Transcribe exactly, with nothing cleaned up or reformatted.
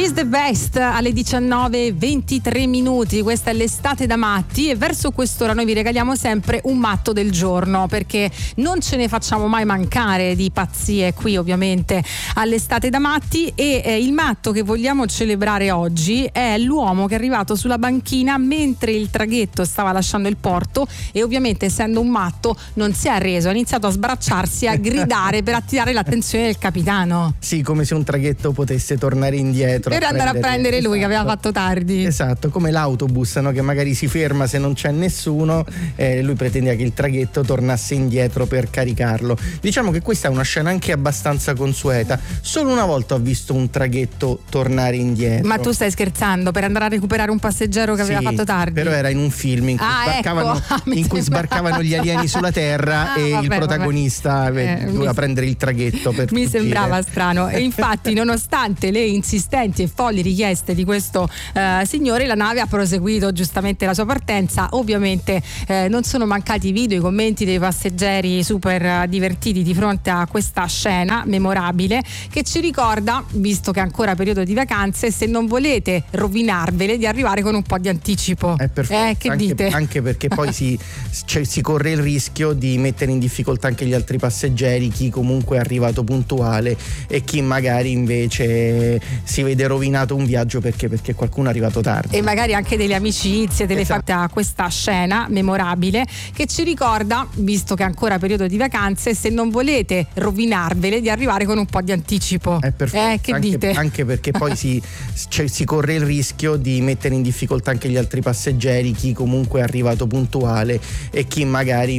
She's the best alle diciannove e ventitré minuti. Questa è l'estate da matti e verso quest'ora noi vi regaliamo sempre un matto del giorno, perché non ce ne facciamo mai mancare di pazzie qui ovviamente all'estate da matti. E eh, il matto che vogliamo celebrare oggi è l'uomo che è arrivato sulla banchina mentre il traghetto stava lasciando il porto e ovviamente, essendo un matto, non si è arreso, ha iniziato a sbracciarsi e a gridare per attirare l'attenzione del capitano. Sì, come se un traghetto potesse tornare indietro per andare a prendere lui, esatto, che aveva fatto tardi. Esatto, come l'autobus, no? Che magari si ferma se non c'è nessuno, eh, lui pretendeva che il traghetto tornasse indietro per caricarlo. Diciamo che questa è una scena anche abbastanza consueta. Solo una volta ho visto un traghetto tornare indietro. Ma tu stai scherzando? Per andare a recuperare un passeggero che sì, aveva fatto tardi? Però era in un film in cui ah, sbarcavano, ecco. ah, in cui sbarcavano gli alieni sulla Terra ah, e vabbè, il protagonista eh, doveva mi... prendere il traghetto per mi fuggire. Sembrava strano. E infatti, nonostante le insistenti e folli richieste di questo eh, signore, la nave ha proseguito giustamente la sua partenza. Ovviamente eh, non sono mancati i video, i commenti dei passeggeri super divertiti di fronte a questa scena memorabile che ci ricorda, visto che è ancora periodo di vacanze, se non volete rovinarvele, di arrivare con un po' di anticipo. È perfetto. Eh, che anche, dite? Anche perché poi si, cioè, si corre il rischio di mettere in difficoltà anche gli altri passeggeri, chi comunque è arrivato puntuale e chi magari invece si vede rovinato un viaggio perché, perché qualcuno è arrivato tardi. E magari anche delle amicizie, delle esatto. fatte a questa scena memorabile che ci ricorda, visto che è ancora periodo di vacanze, se non volete rovinarvele, di arrivare con un po' di anticipo. È perfetto. Eh, che anche, dite? Anche perché poi si, cioè, si corre il rischio di mettere in difficoltà anche gli altri passeggeri, chi comunque è arrivato puntuale e chi magari